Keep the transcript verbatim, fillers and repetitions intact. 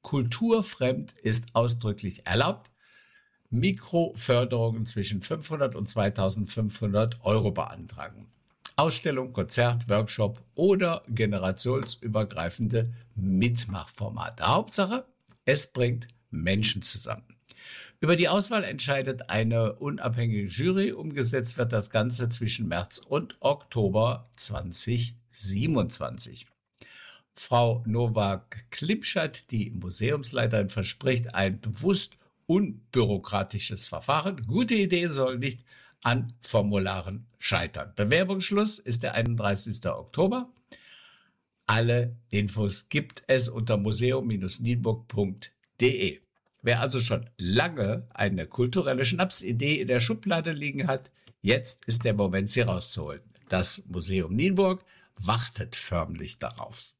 Kulturfremd ist ausdrücklich erlaubt. Mikroförderungen zwischen fünfhundert und zweitausendfünfhundert Euro beantragen. Ausstellung, Konzert, Workshop oder generationsübergreifende Mitmachformate. Hauptsache, es bringt Menschen zusammen. Über die Auswahl entscheidet eine unabhängige Jury. Umgesetzt wird das Ganze zwischen März und Oktober zweitausendsiebenundzwanzig. Frau Nowak-Klipschat, die Museumsleiterin, verspricht ein bewusst unbürokratisches Verfahren. Gute Ideen sollen nicht an Formularen scheitern. Bewerbungsschluss ist der einunddreißigsten Oktober. Alle Infos gibt es unter museum Bindestrich nienburg Punkt de. Wer also schon lange eine kulturelle Schnapsidee in der Schublade liegen hat, jetzt ist der Moment, sie rauszuholen. Das Museum Nienburg wartet förmlich darauf.